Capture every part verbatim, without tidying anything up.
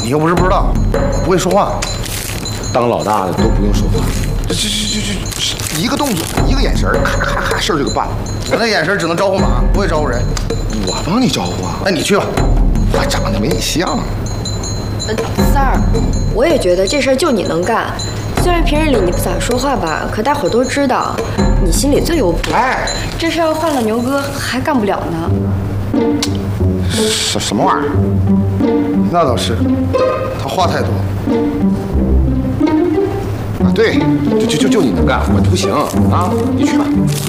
你又不是不知道，我不会说话。 当老大的都不用说话， 这这这这这一个动作，一个眼神，咔咔咔，事儿就给办了。我那眼神只能招呼马，不会招呼人。 我帮你招呼啊。 那你去吧，我长得没你像。 呃，三儿，我也觉得这事儿就你能干。虽然平日里你不咋说话吧，可大伙儿都知道你心里最有谱。 哎， 这事要换了牛哥还干不了呢。 什什么玩意儿？那倒是，他话太多。啊，对，就就就就你能干，我就不行啊！你去吧。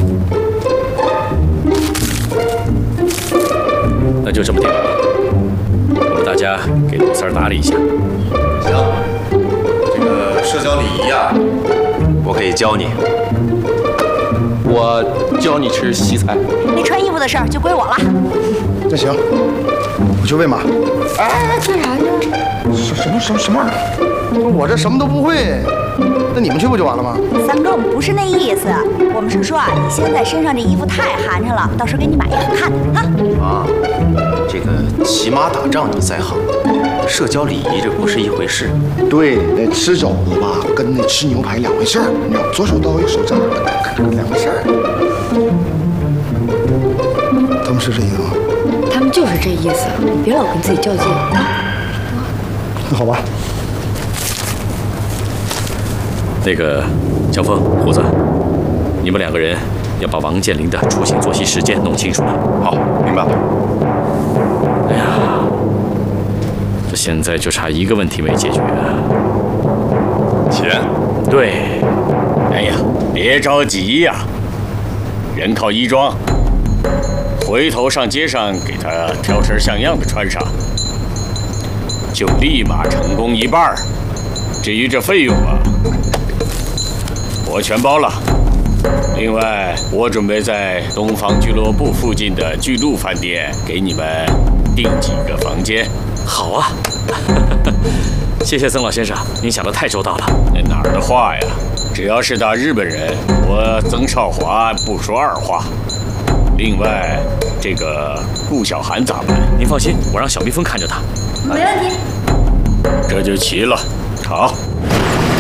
那就这么定了，我们大家给老三打理一下。 行，这个社交礼仪啊，我可以教你。 我教你吃西菜。 那穿衣服的事儿就归我了。 那行，我去喂马。 哎，干啥去？ 什什么什么什么玩意儿？我这什么都不会，那你们去不就完了吗？ 三哥，我们不是那意思，我们是说啊，你现在身上这衣服太寒碜了，到时候给你买一副看看啊， 啊。 这个骑马打仗你在行，社交礼仪这不是一回事。 对，那吃肘子吧，跟那吃牛排两回事儿。你知道，左手刀右手杖，两回事儿。他们是这意思吗？ 他们就是这意思，你别老跟自己较劲啊。 那好吧。 那个江峰、胡子，你们两个人要把王健林的出行作息时间弄清楚了。 好，明白了。 哎呀，这现在就差一个问题没解决。 钱？ 对。 哎呀，别着急呀，人靠衣装，回头上街上给他挑身像样的穿上，就立马成功一半。至于这费用啊，我全包了。另外，我准备在东方俱乐部附近的巨鹿饭店给你们订几个房间。 好啊，谢谢曾老先生，您想得太周到了。 哪儿的话呀？只要是打日本人，我曾少华不说二话。另外，这个顾小涵咋办？ 您放心，我让小蜜蜂看着他。 没问题。 这就齐了。好。